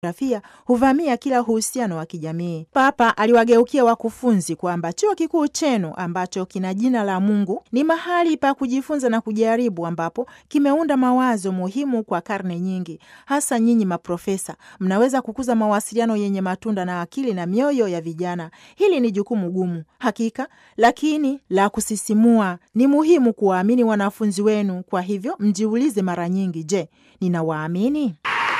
rafia huvamia kila uhusiano wa kijamii. Papa aliwageukia wakufunzi kwamba chuo kikuu chenu ambacho kina jina la Mungu ni mahali pa kujifunza na kujaribu, ambapo kimeunda mawazo muhimu kwa karne nyingi. Hasa nyinyi maprofesa, mnaweza kukuza mawasiliano yenye matunda na akili na mioyo ya vijana. Hili ni jukumu gumu hakika, lakini la kusisimua. Ni muhimu kuwaamini wanafunzi wenu. Kwa hivyo mjiulize mara nyingi, je, ninawaamini?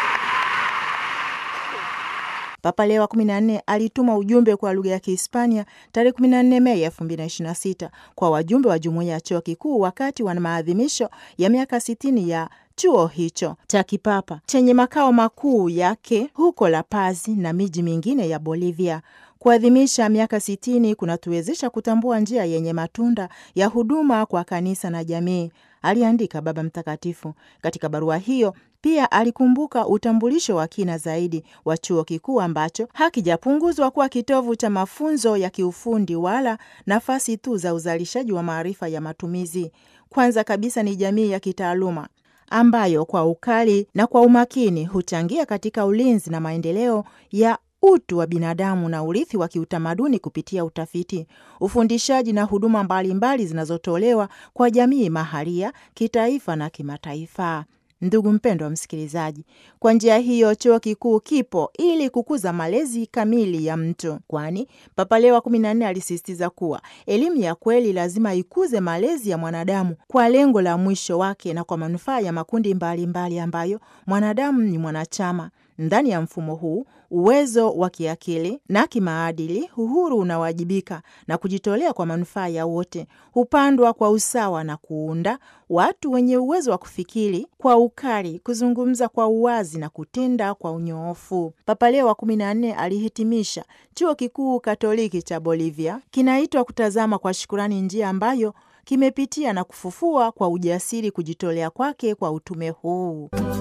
Papa Leo wa 14 alituma ujumbe kwa lugha ya Kihispania tarehe 14 Mei 2026 kwa wajumbe wa jumuiya ya chuo kikuu wakati wa maadhimisho ya miaka 60 ya chuo hicho cha kipapa chenye makao makuu yake huko La Paz na miji mingine ya Bolivia. Kuadhimisha miaka 60 kunatuwezesha kutambua njia yenye matunda ya huduma kwa kanisa na jamii, aliandika Baba Mtakatifu. Katika barua hiyo pia alikumbuka utambulisho wa kina zaidi wa chuo kikuu ambacho hakijapunguzwa kuwa kitovu cha mafunzo ya kiufundi wala nafasi tu za uzalishaji wa maarifa ya matumizi. Kwanza kabisa ni jamii ya kitaaluma ambayo kwa ukali na kwa umakini huchangia katika ulinzi na maendeleo ya utu wa binadamu na urithi wa kiutamaduni kupitia utafiti, ufundishaji na huduma mbalimbali zinazotolewa kwa jamii mahalia, kitaifa na kimataifa. Ndugu mpendwa msikilizaji, kwa njia hiyo chuo kikuu kipo ili kukuza malezi kamili ya mtu, kwani Papa Leo wa 14 alisisitiza kuwa elimu ya kweli lazima ikuze malezi ya mwanadamu kwa lengo la mwisho wake na kwa manufaa ya makundi mbalimbali ambayo mwanadamu ni mwanachama. Ndani ya mfumo huu, uwezo wa kiakili na kimaadili, uhuru unawajibika na kujitolea kwa manufaa ya wote hupandwa kwa usawa na kuunda watu wenye uwezo wa kufikiri kwa ukali, kuzungumza kwa uwazi na kutenda kwa unyoofu. Papa Leo wa 14 alihitimisha chuo kikuu Katoliki cha Bolivia kinaitwa kutazama kwa shukurani njia ambayo kimepitia na kufufua kwa ujasiri kujitolea kwake kwa utume huu.